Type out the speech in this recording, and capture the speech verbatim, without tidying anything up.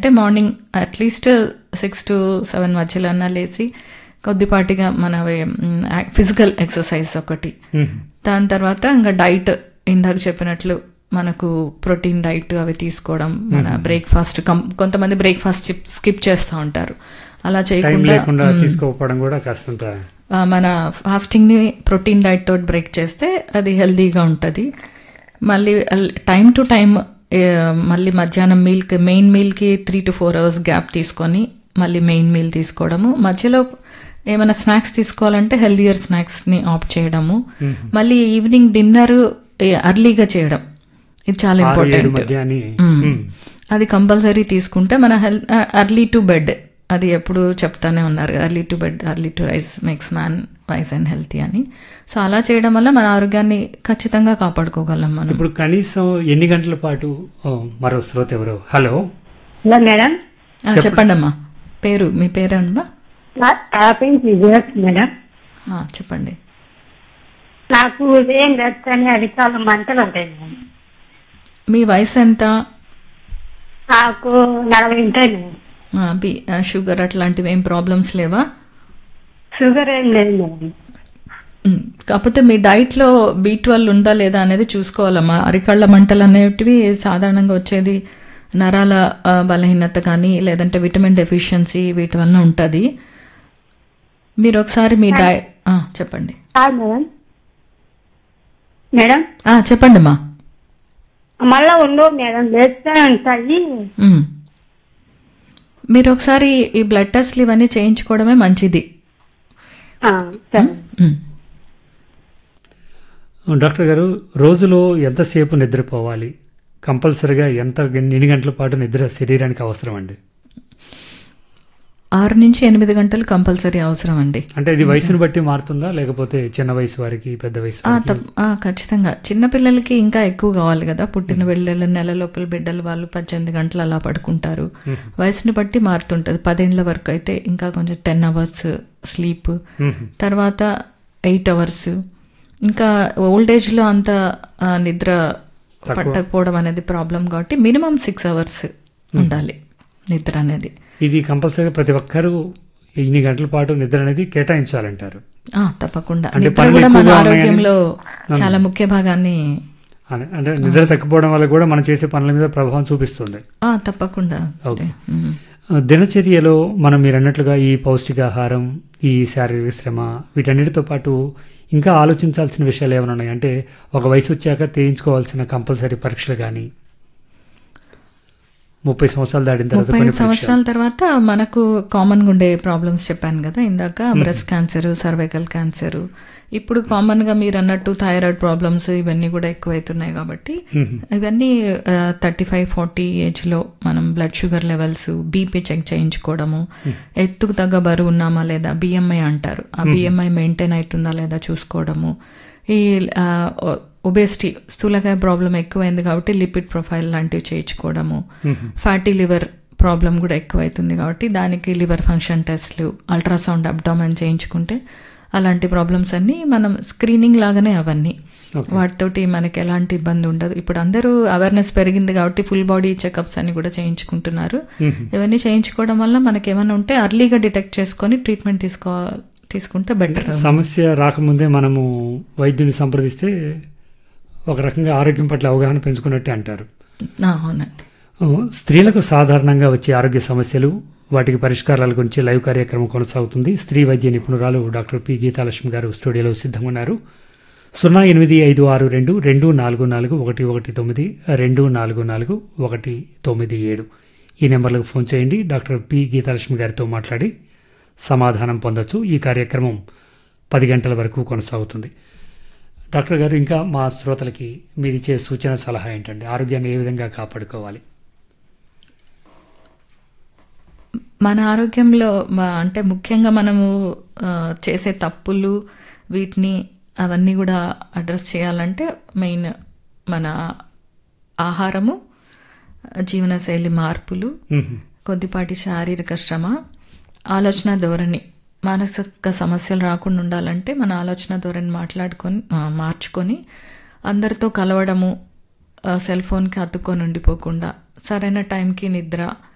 అంటే morning at least six to seven మధ్యలో అన్నా లేచి కొద్దిపాటిగా మన ఫిజికల్ ఎక్సర్సైజ్ ఒకటి, దాని తర్వాత ఇంకా డైట్ ఇందాక చెప్పినట్లు మనకు ప్రోటీన్ డైట్ అవి తీసుకోవడం, మన బ్రేక్ఫాస్ట్ కొంతమంది బ్రేక్ఫాస్ట్ స్కిప్ చేస్తూ ఉంటారు, అలా చేయకుండా తీసుకోవడం కూడా కాస్తంత మన ఫాస్టింగ్ ని ప్రోటీన్ డైట్ తోటి బ్రేక్ చేస్తే అది హెల్దీగా ఉంటుంది. మళ్ళీ టైం టు టైం మళ్ళీ మధ్యాహ్నం మీల్కి main మీల్కి three to four hours gap తీసుకొని మళ్ళీ మెయిన్ మీల్ తీసుకోవడము, మధ్యలో ఏమైనా స్నాక్స్ తీసుకోవాలంటే హెల్దియర్ స్నాక్స్ ని ఆప్ట్ చేయడము, మళ్ళీ ఈవినింగ్ డిన్నర్ అర్లీగా చేయడం, ఇది చాలా ఇంపార్టెంట్. అది కంపల్సరీ తీసుకుంటే మన హెల్త్ అర్లీ టు బెడ్, అది ఎప్పుడు చెప్తానే ఉన్నారు, early to bed early to rice makes man wise and healthy అని. సో అలా చేయడం వల్ల మన ఆరోగ్యాన్ని ఖచ్చితంగా కాపాడుకోగలం మనం. ఇప్పుడు కనీసం ఎన్ని గంటల పాటు మరో శ్రోత ఎవరు? హలో హలో మేడం, చెప్పండి అమ్మా, పేరు మీ పేరు అమ్మా? మేడం చెప్పండి. నాకు ఏం లేదని అడిగాలు మంటలు ఉంటాయి మేడం. మీ వయసు ఎంత? నాకు నలభై ఉంటాయి. షుగర్ అట్లాంటివి ఏం ప్రాబ్లమ్స్ లేవా? షుగర్ ఏం లేదు మేడం. కాకపోతే మీ డైట్ లో బి ట్వెల్వ్ ఉందా లేదా అనేది చూసుకోవాలమ్మా. అరికాళ్ల మంటలు అనేటివి సాధారణంగా వచ్చేది నరాల బలహీనత కానీ లేదంటే విటమిన్ డెఫిషియన్సీ వీటి వలన ఉంటుంది. మీరు ఒకసారి మీ డైట్ చెప్పండి మేడం. చెప్పండి అమ్మా. మళ్ళా ఉండవు మేడం, లేస్తూనే ఉంటాయి. మీరు ఒకసారి ఈ బ్లడ్ టెస్ట్లు ఇవన్నీ చేయించుకోవడమే మంచిది. డాక్టర్ గారు, రోజులో ఎంతసేపు నిద్రపోవాలి? కంపల్సరిగా ఎంత ఎన్ని గంటల పాటు నిద్ర శరీరానికి అవసరం అండి? ఆరు నుంచి ఎనిమిది గంటలు కంపల్సరీ అవసరం అండి. అంటే ఇది వయసును బట్టి మారుతుందా, లేకపోతే చిన్న వయసు వారికి పెద్ద వయసు? ఖచ్చితంగా చిన్న పిల్లలకి ఇంకా ఎక్కువ కావాలి కదా. పుట్టిన బిడ్డలు నెల లోపల బిడ్డలు వాళ్ళు పద్దెనిమిది గంటలు అలా పడుకుంటారు. వయసుని బట్టి మారుతుంటది. పదేళ్ల వరకు అయితే ఇంకా కొంచెం టెన్ అవర్స్ స్లీప్, తర్వాత ఎయిట్ అవర్స్. ఇంకా ఓల్డ్ ఏజ్ లో అంత నిద్ర పట్టకపోవడం అనేది ప్రాబ్లం కాబట్టి మినిమం సిక్స్ అవర్స్ ఉండాలి నిద్ర అనేది. ఇది కంపల్సరీగా ప్రతి ఒక్కరూ ఇన్ని గంటల పాటు నిద్ర అనేది కేటాయించాలంటారు? తప్పకుండా. నిద్ర కూడా మన ఆరోగ్యంలో చాలా ముఖ్య భాగాన్ని, అంటే నిద్ర తగ్గిపోవడం వల్ల కూడా మనం చేసే పనుల మీద ప్రభావం చూపిస్తుంది. తప్పకుండా. దినచర్యలో మనం మీరు అన్నట్లుగా ఈ పౌష్టికాహారం, ఈ శారీరక శ్రమ, వీటన్నిటితో పాటు ఇంకా ఆలోచించాల్సిన విషయాలు ఏమైనా ఉన్నాయి? అంటే ఒక వయసు వచ్చాక చేయించుకోవాల్సిన కంపల్సరీ పరీక్షలు కానీ, ముప్పై సంవత్సరాలు దాటిన తర్వాత ముప్పై సంవత్సరాల తర్వాత మనకు కామన్గా ఉండే ప్రాబ్లమ్స్ చెప్పాను కదా ఇందాక, బ్రెస్ట్ క్యాన్సర్, సర్వైకల్ క్యాన్సర్, ఇప్పుడు కామన్ గా మీరు అన్నట్టు థైరాయిడ్ ప్రాబ్లమ్స్ ఇవన్నీ కూడా ఎక్కువైతున్నాయి కాబట్టి ఇవన్నీ థర్టీ ఫైవ్ ఫార్టీ ఏజ్ లో మనం blood sugar levels, BP check చేయించుకోవడము, ఎత్తుకు తగ్గ బరువు ఉన్నామా లేదా, బిఎంఐ అంటారు, ఆ బిఎంఐ మెయింటైన్ అవుతుందా లేదా చూసుకోవడము. ఈ ఒబేసిటీ, స్థూలకాయ ప్రాబ్లం ఎక్కువైంది కాబట్టి లిపిడ్ ప్రొఫైల్ లాంటివి చేయించుకోవడము. ఫ్యాటీ లివర్ ప్రాబ్లం కూడా ఎక్కువైతుంది కాబట్టి దానికి లివర్ ఫంక్షన్ టెస్ట్లు, అల్ట్రాసౌండ్ అబ్డామెన్ చేయించుకుంటే అలాంటి ప్రాబ్లమ్స్ అన్ని మనం స్క్రీనింగ్ లాగానే అవన్నీ, వాటితోటి మనకి ఎలాంటి ఇబ్బంది ఉండదు. ఇప్పుడు అందరూ అవేర్నెస్ పెరిగింది కాబట్టి ఫుల్ బాడీ చెకప్స్ అని కూడా చేయించుకుంటున్నారు. ఇవన్నీ చేయించుకోవడం వల్ల మనకి ఏమైనా ఉంటే అర్లీగా డిటెక్ట్ చేసుకొని ట్రీట్మెంట్ తీసుకో తీసుకుంటే బెటర్. సమస్య రాకముందే మనము వైద్యుని సంప్రదిస్తే ఒక రకంగా ఆరోగ్యం పట్ల అవగాహన పెంచుకున్నట్టే అంటారు. అవునండి. స్త్రీలకు సాధారణంగా వచ్చే ఆరోగ్య సమస్యలు, వాటికి పరిష్కారాల గురించి లైవ్ కార్యక్రమం కొనసాగుతుంది. స్త్రీ వైద్య నిపుణురాలు డాక్టర్ పి గీతాలక్ష్మి గారు స్టూడియోలో సిద్ధంగా ఉన్నారు. సున్నా ఎనిమిది ఐదు ఆరు రెండు రెండు నాలుగు నాలుగు ఒకటి ఒకటి తొమ్మిది రెండు నాలుగు నాలుగు ఒకటి తొమ్మిది ఏడు ఈ నెంబర్లకు ఫోన్ చేయండి. డాక్టర్ పి గీతాలక్ష్మి గారితో మాట్లాడి సమాధానం పొందొచ్చు. ఈ కార్యక్రమం పది గంటల వరకు కొనసాగుతుంది. డాక్టర్ గారు, ఇంకా మా శ్రోతలకి మీరు ఇచ్చే సూచన సలహా ఏంటండి? ఆరోగ్యాన్ని ఏ విధంగా కాపాడుకోవాలి? మన ఆరోగ్యంలో అంటే ముఖ్యంగా మనము చేసే తప్పులు వీటిని అవన్నీ కూడా అడ్రస్ చేయాలంటే మెయిన్ మన ఆహారము, జీవనశైలి మార్పులు, కొద్దిపాటి శారీరక శ్రమ, ఆలోచన ధోరణి. మానసిక సమస్యలు రాకుండా ఉండాలంటే మన ఆలోచన ధోరణి మాట్లాడుకొని మార్చుకొని అందరితో కలవడము, సెల్ ఫోన్కి అతుక్కొని ఉండిపోకుండా, సరైన టైంకి నిద్ర,